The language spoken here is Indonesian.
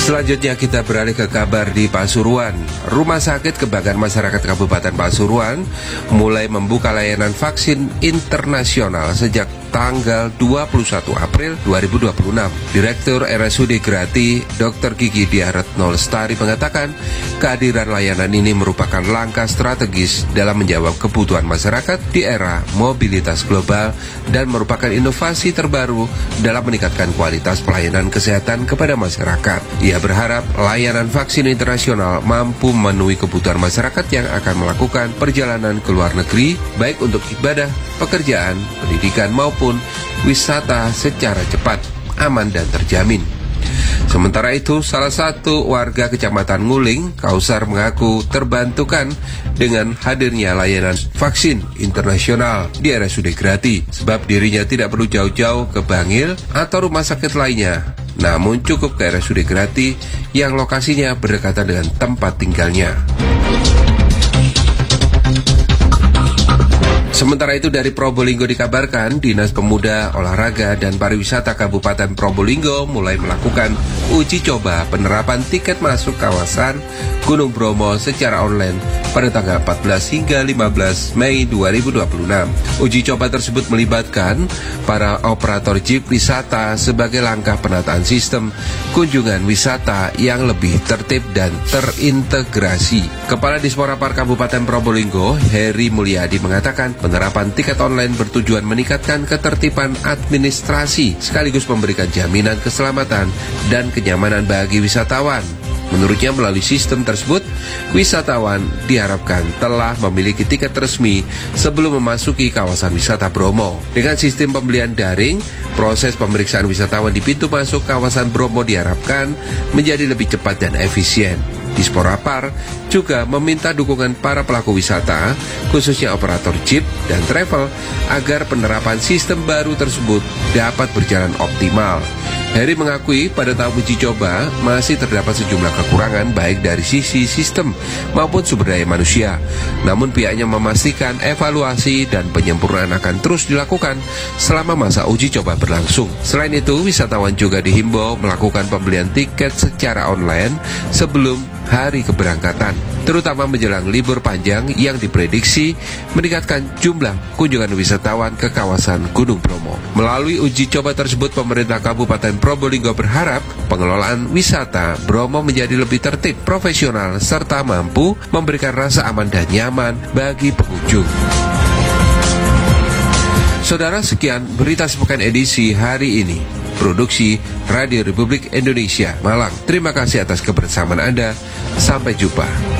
Selanjutnya kita beralih ke kabar di Pasuruan. Rumah sakit Kebanggaan Masyarakat Kabupaten Pasuruan mulai membuka layanan vaksin internasional sejak tanggal 21 April 2026. Direktur RSUD Grati, Dr. Gigi Diaretno Lestari mengatakan kehadiran layanan ini merupakan langkah strategis dalam menjawab kebutuhan masyarakat di era mobilitas global dan merupakan inovasi terbaru dalam meningkatkan kualitas pelayanan kesehatan kepada masyarakat. Ia berharap layanan vaksin internasional mampu memenuhi kebutuhan masyarakat yang akan melakukan perjalanan ke luar negeri, baik untuk ibadah, pekerjaan, pendidikan maupun wisata secara cepat, aman dan terjamin. Sementara itu, salah satu warga Kecamatan Nguling, Kausar mengaku terbantukan dengan hadirnya layanan vaksin internasional di RSUD Grati, sebab dirinya tidak perlu jauh-jauh ke Bangil atau rumah sakit lainnya, namun cukup ke RSUD Grati yang lokasinya berdekatan dengan tempat tinggalnya. Sementara itu dari Probolinggo dikabarkan Dinas Pemuda, Olahraga, dan Pariwisata Kabupaten Probolinggo mulai melakukan uji coba penerapan tiket masuk kawasan Gunung Bromo secara online pada tanggal 14 hingga 15 Mei 2026. Uji coba tersebut melibatkan para operator jeep wisata sebagai langkah penataan sistem kunjungan wisata yang lebih tertib dan terintegrasi. Kepala Disporapar Kabupaten Probolinggo, Heri Mulyadi mengatakan penerapan tiket online bertujuan meningkatkan ketertiban administrasi sekaligus memberikan jaminan keselamatan dan kenyamanan bagi wisatawan. Menurutnya melalui sistem tersebut, wisatawan diharapkan telah memiliki tiket resmi sebelum memasuki kawasan wisata Bromo. Dengan sistem pembelian daring, proses pemeriksaan wisatawan di pintu masuk kawasan Bromo diharapkan menjadi lebih cepat dan efisien. Disporapar juga meminta dukungan para pelaku wisata, khususnya operator jeep dan travel, agar penerapan sistem baru tersebut dapat berjalan optimal. Heri mengakui pada tahap uji coba masih terdapat sejumlah kekurangan baik dari sisi sistem maupun sumber daya manusia. Namun pihaknya memastikan evaluasi dan penyempurnaan akan terus dilakukan selama masa uji coba berlangsung. Selain itu, wisatawan juga dihimbau melakukan pembelian tiket secara online sebelum hari keberangkatan, terutama menjelang libur panjang yang diprediksi meningkatkan jumlah kunjungan wisatawan ke kawasan Gunung Bromo. Melalui uji coba tersebut, pemerintah Kabupaten Probolinggo berharap pengelolaan wisata Bromo menjadi lebih tertib, profesional, serta mampu memberikan rasa aman dan nyaman bagi pengunjung. Saudara, sekian berita sepekan edisi hari ini. Produksi Radio Republik Indonesia, Malang. Terima kasih atas kebersamaan Anda. Sampai jumpa.